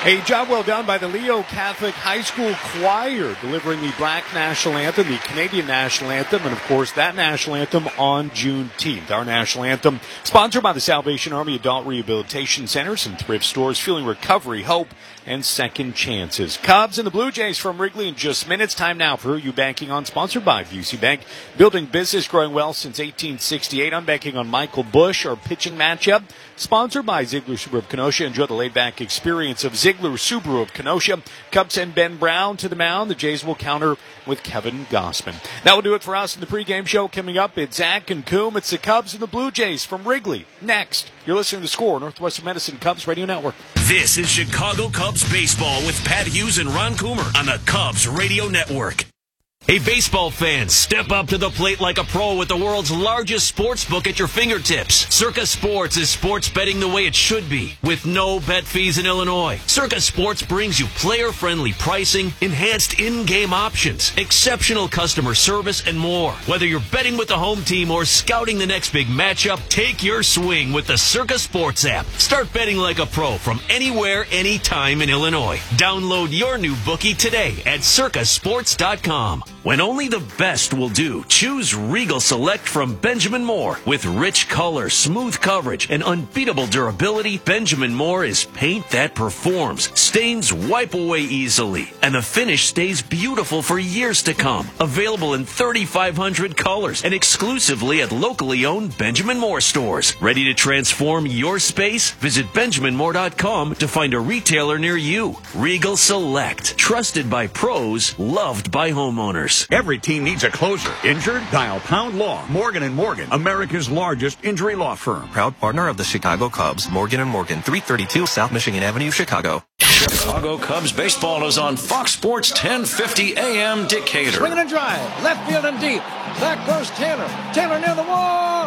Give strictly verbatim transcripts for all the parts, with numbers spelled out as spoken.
A job well done by the Leo Catholic High School Choir, delivering the Black National Anthem, the Canadian National Anthem, and, of course, that National Anthem on Juneteenth. Our National Anthem, sponsored by the Salvation Army Adult Rehabilitation Centers and thrift stores, fueling recovery, hope, and second chances. Cubs and the Blue Jays from Wrigley in just minutes. Time now for Who You Banking On, sponsored by V C Bank. Building business, growing well since eighteen sixty-eight. I'm banking on Michael Busch, our pitching matchup, sponsored by Ziegler Subaru of Kenosha. Enjoy the laid-back experience of Ziegler Subaru of Kenosha. Cubs send Ben Brown to the mound. The Jays will counter with Kevin Gossman. That will do it for us in the pregame show. Coming up, it's Zach and Coom. It's the Cubs and the Blue Jays from Wrigley. Next, you're listening to Score, Northwestern Medicine Cubs Radio Network. This is Chicago Cubs baseball with Pat Hughes and Ron Coomer on the Cubs Radio Network. Hey, baseball fans, step up to the plate like a pro with the world's largest sports book at your fingertips. Circa Sports is sports betting the way it should be, with no bet fees in Illinois. Circa Sports brings you player-friendly pricing, enhanced in-game options, exceptional customer service, and more. Whether you're betting with the home team or scouting the next big matchup, take your swing with the Circa Sports app. Start betting like a pro from anywhere, anytime in Illinois. Download your new bookie today at circa sports dot com. When only the best will do, choose Regal Select from Benjamin Moore. With rich color, smooth coverage, and unbeatable durability, Benjamin Moore is paint that performs. Stains wipe away easily, and the finish stays beautiful for years to come. Available in thirty-five hundred colors and exclusively at locally owned Benjamin Moore stores. Ready to transform your space? Visit benjamin moore dot com to find a retailer near you. Regal Select, trusted by pros, loved by homeowners. Every team needs a closer. Injured? Dial Pound Law. Morgan and Morgan, America's largest injury law firm. Proud partner of the Chicago Cubs, Morgan and Morgan, three thirty-two South Michigan Avenue, Chicago. Chicago Cubs baseball is on Fox Sports ten fifty A M Decatur. Swinging and drive, left field and deep. Back goes Taylor. Taylor near the wall.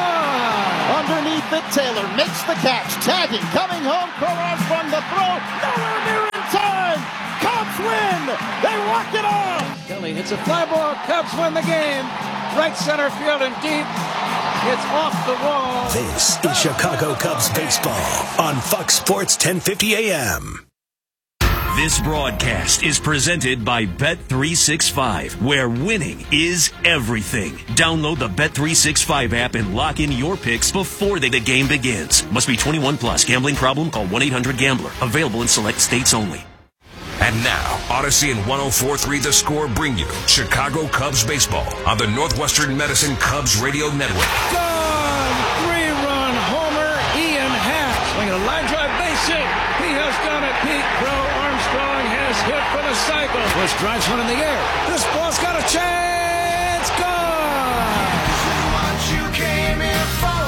Gone! Underneath it, Taylor makes the catch. Tagging, coming home. Kolarov from the throw. Nowhere near in time. Cubs win. They walk it off. Kelly hits a fly ball. Cubs win the game. Right center field and deep. It's off the wall. This is Chicago Cubs baseball on Fox Sports ten fifty A M. This broadcast is presented by Bet three sixty-five, where winning is everything. Download the Bet three sixty-five app and lock in your picks before the game begins. Must be twenty-one plus. Gambling problem? Call one eight hundred gambler. Available in select states only. And now, Odyssey and one oh four point three The Score bring you Chicago Cubs baseball on the Northwestern Medicine Cubs Radio Network. Gone! Three-run homer, Ian Happ. Swinging a line drive base hit. He has done it. Pete Crow Armstrong has hit for the cycle. Bush drives one in the air. This ball's got a chance. Gone! What you came here for?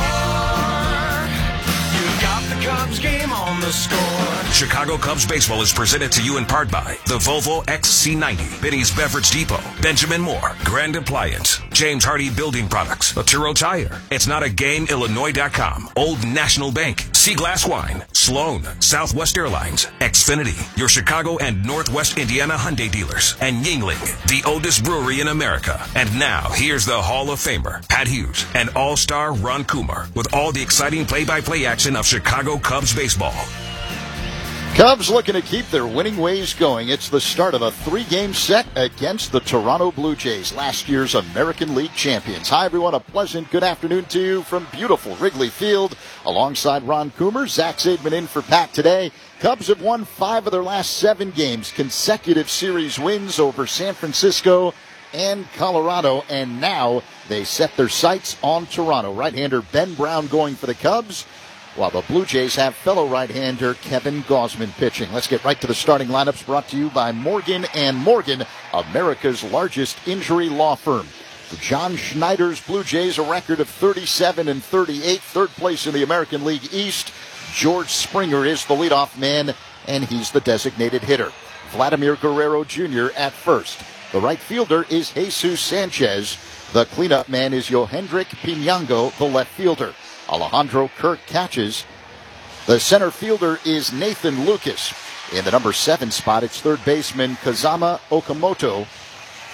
You got the Cubs game on the Score. Chicago Cubs baseball is presented to you in part by the Volvo X C ninety, Benny's Beverage Depot, Benjamin Moore, Grand Appliance, James Hardy Building Products, Laturo Tire, It's Not a Game, Illinois dot com, Old National Bank, Sea Glass Wine, Sloan, Southwest Airlines, Xfinity, your Chicago and Northwest Indiana Hyundai dealers, and Yingling, the oldest brewery in America. And now, here's the Hall of Famer, Pat Hughes, and All-Star Ron Coomer, with all the exciting play-by-play action of Chicago Cubs baseball. Cubs looking to keep their winning ways going. It's the start of a three-game set against the Toronto Blue Jays, last year's American League champions. Hi, everyone. A pleasant good afternoon to you from beautiful Wrigley Field. Alongside Ron Coomer, Zach Zaidman in for Pat today. Cubs have won five of their last seven games, consecutive series wins over San Francisco and Colorado, and now they set their sights on Toronto. Right-hander Ben Brown going for the Cubs, while the Blue Jays have fellow right-hander Kevin Gausman pitching. Let's get right to the starting lineups, brought to you by Morgan and Morgan, America's largest injury law firm. For John Schneider's Blue Jays, a record of thirty-seven and thirty-eight, third place in the American League East. George Springer is the leadoff man, and he's the designated hitter. Vladimir Guerrero Junior at first. The right fielder is Jesus Sanchez. The cleanup man is Yohendrick Pinango, the left fielder. Alejandro Kirk catches. The center fielder is Nathan Lucas. In the number seven spot, it's third baseman Kazama Okamoto.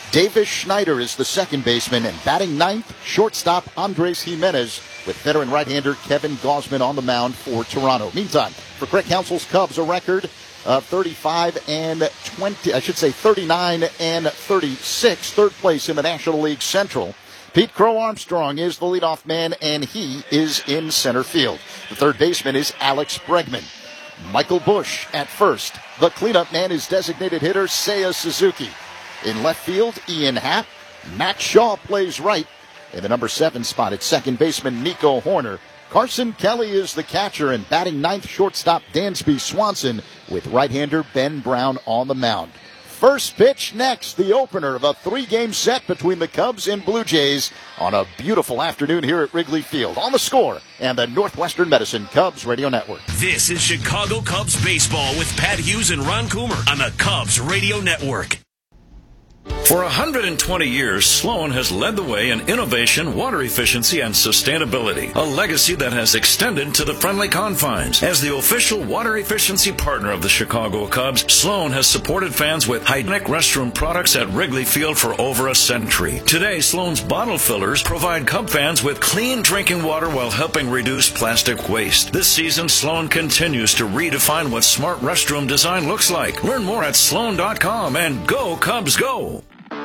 Davis Schneider is the second baseman, and batting ninth, shortstop Andres Jimenez, with veteran right-hander Kevin Gausman on the mound for Toronto. Meantime, for Craig Counsell's Cubs, a record of thirty-five and twenty, I should say thirty-nine and thirty-six, third place in the National League Central. Pete Crow Armstrong is the leadoff man, and he is in center field. The third baseman is Alex Bregman. Michael Busch at first. The cleanup man is designated hitter Seiya Suzuki. In left field, Ian Happ. Matt Shaw plays right. In the number seven spot at second baseman, Nico Horner. Carson Kelly is the catcher, and batting ninth, shortstop Dansby Swanson, with right-hander Ben Brown on the mound. First pitch next, the opener of a three-game set between the Cubs and Blue Jays on a beautiful afternoon here at Wrigley Field. On the Score and the Northwestern Medicine Cubs Radio Network. This is Chicago Cubs baseball with Pat Hughes and Ron Coomer on the Cubs Radio Network. For one hundred twenty years, Sloan has led the way in innovation, water efficiency, and sustainability, a legacy that has extended to the friendly confines. As the official water efficiency partner of the Chicago Cubs, Sloan has supported fans with hygienic restroom products at Wrigley Field for over a century. Today, Sloan's bottle fillers provide Cub fans with clean drinking water while helping reduce plastic waste. This season, Sloan continues to redefine what smart restroom design looks like. Learn more at sloan dot com and go Cubs go!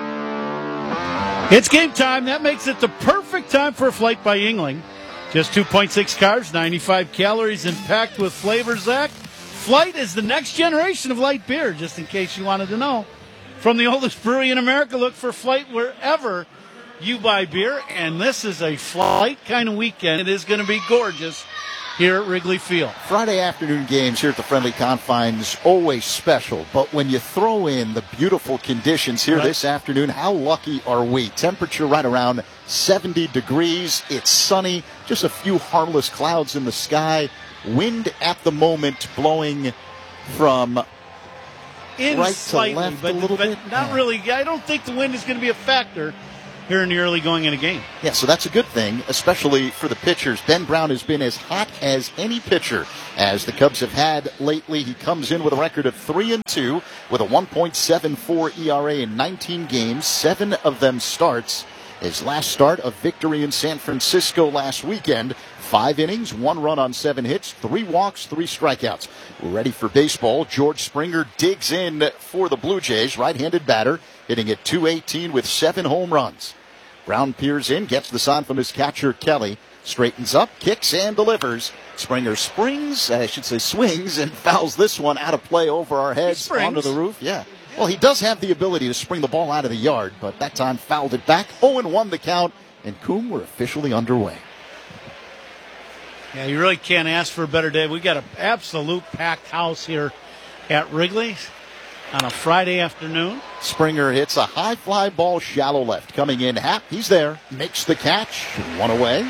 It's game time. That makes it the perfect time for a Flight by Yuengling. Just two point six carbs, ninety-five calories, and packed with flavor, Zach. Flight is the next generation of light beer, just in case you wanted to know. From the oldest brewery in America, look for Flight wherever you buy beer. And this is a Flight kind of weekend. It is going to be gorgeous here at Wrigley Field. Friday afternoon games here at the Friendly Confines, always special. But when you throw in the beautiful conditions here right. this afternoon, how lucky are we? Temperature right around seventy degrees. It's sunny. Just a few harmless clouds in the sky. Wind at the moment blowing from in right slightly, to left but, a little but bit. Not yeah. really. I don't think the wind is going to be a factor here in the early going in a game. Yeah, so that's a good thing, especially for the pitchers. Ben Brown has been as hot as any pitcher as the Cubs have had lately. He comes in with a record of three and two with a one point seven four E R A in nineteen games, seven of them starts. His last start, a victory in San Francisco last weekend. Five innings, one run on seven hits, three walks, three strikeouts. We're ready for baseball. George Springer digs in for the Blue Jays, right-handed batter, hitting at two eighteen with seven home runs. Brown peers in, gets the sign from his catcher, Kelly. Straightens up, kicks, and delivers. Springer springs, I should say swings, and fouls this one out of play over our heads onto the roof. Yeah. Well, he does have the ability to spring the ball out of the yard, but that time fouled it back. oh and one the count, and Coom were officially underway. Yeah, you really can't ask for a better day. We got an absolute packed house here at Wrigley on a Friday afternoon. Springer hits a high fly ball shallow left. Coming in, Happ, he's there. Makes the catch. One away.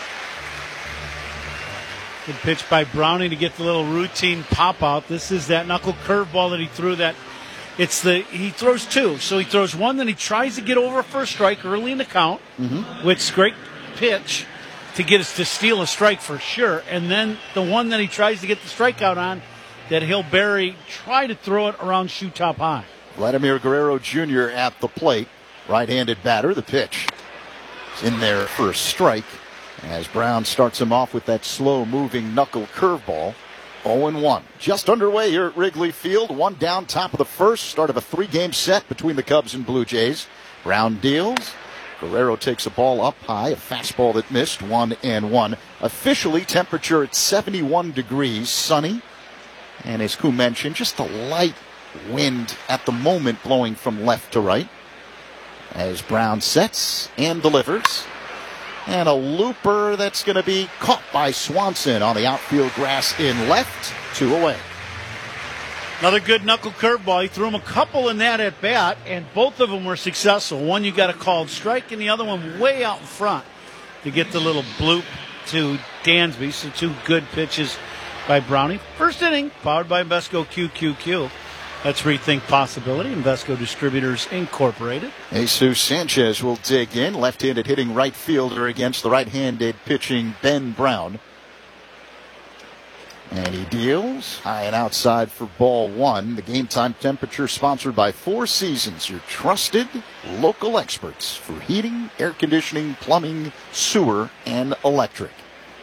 Good pitch by Browning to get the little routine pop out. This is that knuckle curveball that he threw. That it's the he throws two. So he throws one, then he tries to get over for a strike early in the count, mm-hmm. which is great pitch to get us to steal a strike for sure. And then the one that he tries to get the strikeout on, that he'll bury, try to throw it around shoe top high. Vladimir Guerrero Junior at the plate. Right-handed batter. The pitch is in there for a strike as Brown starts him off with that slow-moving knuckle curveball. oh and one. Just underway here at Wrigley Field. One down, top of the first. Start of a three-game set between the Cubs and Blue Jays. Brown deals. Guerrero takes a ball up high, a fastball that missed, one and one. Officially, temperature at seventy-one degrees, sunny. And as Koo mentioned, just a light wind at the moment blowing from left to right. As Brown sets and delivers. And a looper that's going to be caught by Swanson on the outfield grass in left, two away. Another good knuckle curveball. He threw him a couple in that at bat, and both of them were successful. One you got a called strike, and the other one way out in front to get the little bloop to Dansby. So two good pitches by Brownie. First inning, powered by Invesco Q Q Q. Let's rethink possibility. Invesco Distributors Incorporated. Jesus Sanchez will dig in. Left-handed hitting right fielder against the right-handed pitching Ben Brown. And he deals high and outside for ball one. The game time temperature sponsored by Four Seasons, your trusted local experts for heating, air conditioning, plumbing, sewer, and electric.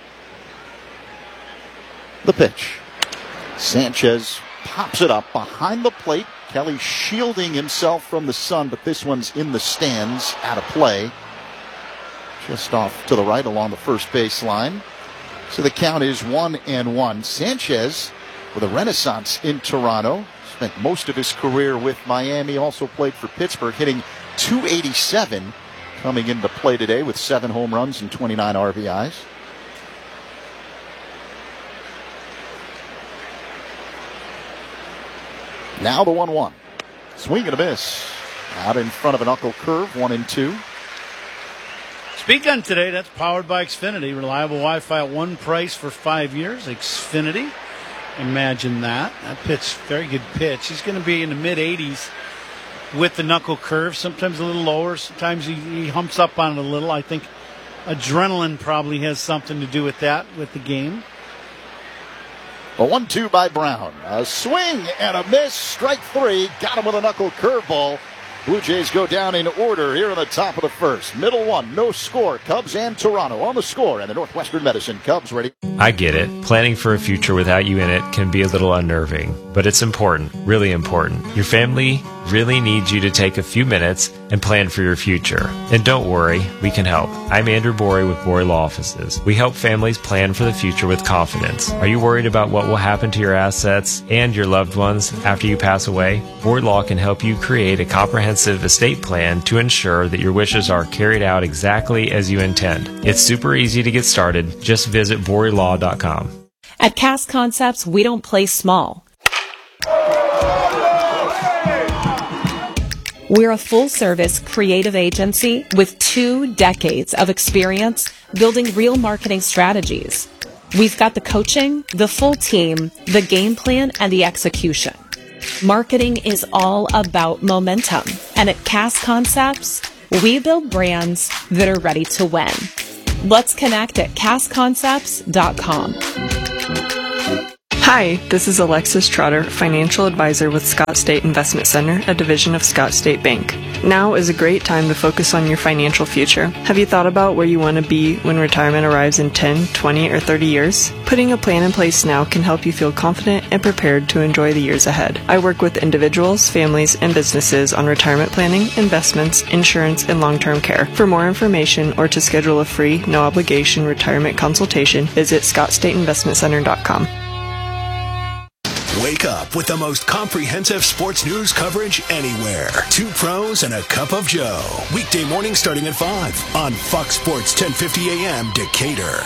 The pitch. Sanchez pops it up behind the plate. Kelly shielding himself from the sun, but this one's in the stands, out of play. Just off to the right along the first baseline. So the count is one and one. Sanchez with a renaissance in Toronto. Spent most of his career with Miami. Also played for Pittsburgh, hitting two eighty-seven. Coming into play today with seven home runs and twenty-nine R B Is. Now the one one. Swing and a miss. Out in front of an knuckle curve, one and two. Speak on today, that's powered by Xfinity. Reliable Wi-Fi at one price for five years. Xfinity. Imagine that. That pitch, very good pitch. He's going to be in the mid eighties with the knuckle curve. Sometimes a little lower. Sometimes he, he humps up on it a little. I think adrenaline probably has something to do with that, with the game. A one two by Brown. A swing and a miss. Strike three. Got him with a knuckle curveball. Blue Jays go down in order here in the top of the first. Middle one, no score. Cubs and Toronto on the score, and the Northwestern Medicine Cubs ready. I get it. Planning for a future without you in it can be a little unnerving, but it's important, really important. Your family really needs you to take a few minutes and plan for your future. And don't worry, we can help. I'm Andrew Borey with Borey Law Offices. We help families plan for the future with confidence. Are you worried about what will happen to your assets and your loved ones after you pass away? Borey Law can help you create a comprehensive estate plan to ensure that your wishes are carried out exactly as you intend. It's super easy to get started. Just visit borey law dot com. At Cast Concepts, we don't play small. We're a full-service creative agency with two decades of experience building real marketing strategies. We've got the coaching, the full team, the game plan, and the execution. Marketing is all about momentum. And at Cast Concepts, we build brands that are ready to win. Let's connect at cast concepts dot com. Hi, this is Alexis Trotter, financial advisor with Scott State Investment Center, a division of Scott State Bank. Now is a great time to focus on your financial future. Have you thought about where you want to be when retirement arrives in ten, twenty, or thirty years? Putting a plan in place now can help you feel confident and prepared to enjoy the years ahead. I work with individuals, families, and businesses on retirement planning, investments, insurance, and long-term care. For more information or to schedule a free, no-obligation retirement consultation, visit scott state investment center dot com. Wake up with the most comprehensive sports news coverage anywhere. Two pros and a cup of Joe. Weekday morning starting at five on Fox Sports ten fifty A M Decatur.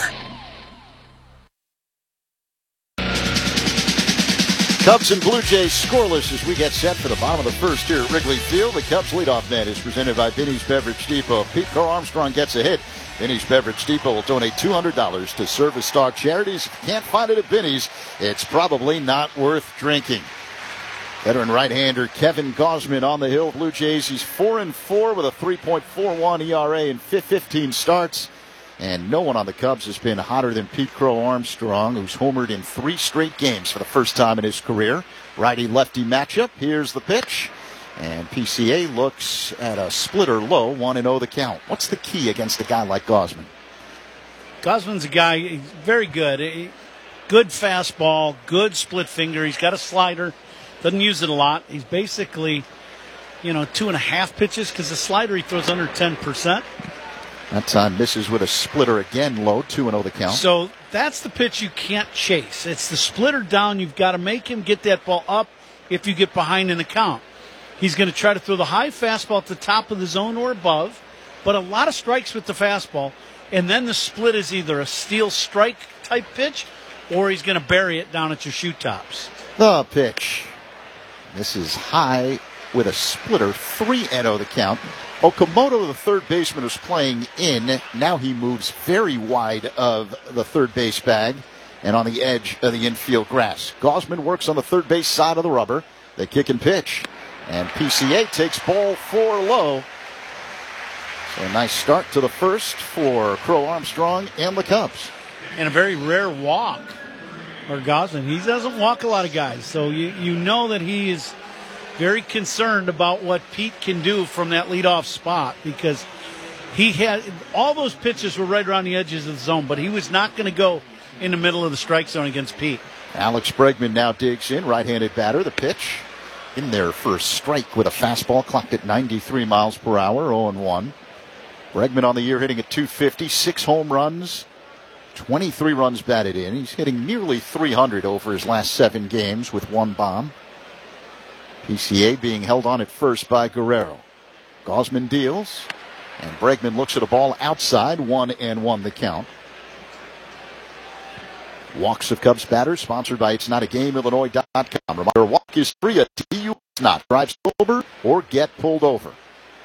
Cubs and Blue Jays scoreless as we get set for the bottom of the first here at Wrigley Field. The Cubs leadoff man is presented by Binny's Beverage Depot. Pete Crow Armstrong gets a hit. Binny's Beverage Depot will donate two hundred dollars to Service Dog Charities. If you can't find it at Binny's, it's probably not worth drinking. Veteran right-hander Kevin Gausman on the hill. Blue Jays, he's four and four with a three point four one E R A in fifteen starts. And no one on the Cubs has been hotter than Pete Crow Armstrong, who's homered in three straight games for the first time in his career. Righty-lefty matchup. Here's the pitch. And P C A looks at a splitter low, one and oh the count. What's the key against a guy like Gausman? Gausman's a guy, he's very good. Good fastball, good split finger. He's got a slider. Doesn't use it a lot. He's basically, you know, two and a half pitches because the slider he throws under ten percent. That time misses with a splitter again low, two and oh the count. So that's the pitch you can't chase. It's the splitter down. You've got to make him get that ball up if you get behind in the count. He's going to try to throw the high fastball at the top of the zone or above, but a lot of strikes with the fastball, and then the split is either a steal strike type pitch or he's going to bury it down at your shoe tops. The pitch. This is high with a splitter, three and oh the count. Okamoto, the third baseman, is playing in. Now he moves very wide of the third base bag and on the edge of the infield grass. Gausman works on the third base side of the rubber. They kick and pitch. And P C A takes ball four low. So a nice start to the first for Crow Armstrong and the Cubs. And a very rare walk or Gosman. He doesn't walk a lot of guys, so you, you know that he is very concerned about what Pete can do from that leadoff spot, because he had all those pitches were right around the edges of the zone, but he was not going to go in the middle of the strike zone against Pete. Alex Bregman now digs in, right-handed batter. The pitch in there for a strike with a fastball clocked at ninety-three miles per hour, oh and one. Bregman on the year hitting at two fifty, six home runs, twenty-three runs batted in. He's hitting nearly three hundred over his last seven games with one bomb. P C A being held on at first by Guerrero. Gosman deals, and Bregman looks at a ball outside, one and one the count. Walks of Cubs batters, sponsored by It's Not a Game, Illinois dot com. Reminder, walk is free at T U. It's not. Drive sober or get pulled over.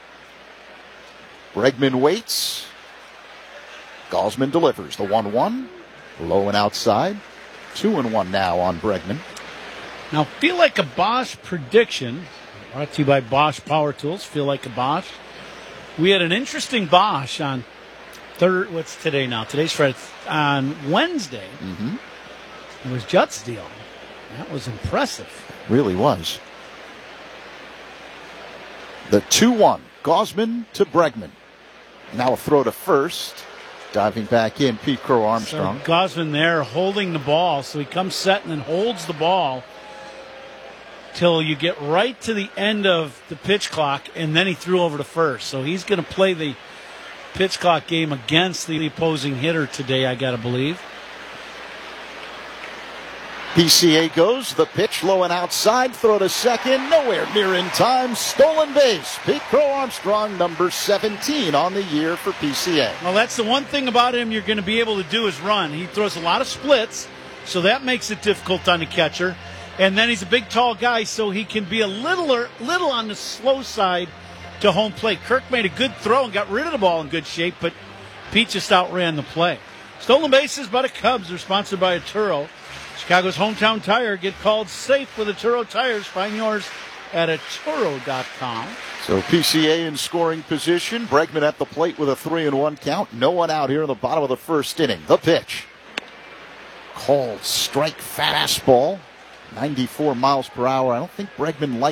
Bregman waits. Gosman delivers. The one one. Low and outside. two and one now on Bregman. Now, Feel Like a Bosch prediction, brought to you by Bosch Power Tools. Feel Like a Bosch. We had an interesting Bosch on third. What's today now? Today's Friday. On Wednesday, mm-hmm. It was Judd's deal. That was impressive. Really was. The two one. Gosman to Bregman. Now a throw to first. Diving back in, Pete Crow Armstrong. So Gosman there holding the ball. So he comes set and then holds the ball till you get right to the end of the pitch clock, and then he threw over to first. So he's going to play the pitch clock game against the opposing hitter today, I got to believe. P C A goes, the pitch low and outside, throw to second, nowhere near in time, stolen base. Pete Crow Armstrong, number seventeen on the year for P C A. Well, that's the one thing about him you're going to be able to do is run. He throws a lot of splits, so that makes it difficult on the catcher. And then he's a big, tall guy, so he can be a little, or, little on the slow side to home plate. Kirk made a good throw and got rid of the ball in good shape, but Pete just outran the play. Stolen bases by the Cubs are sponsored by Atturo. Chicago's hometown tire. Get called safe with Atturo tires. Find yours at Atturo dot com. So P C A in scoring position. Bregman at the plate with a three and one count. No one out here in the bottom of the first inning. The pitch. Called strike fastball. ninety-four miles per hour. I don't think Bregman liked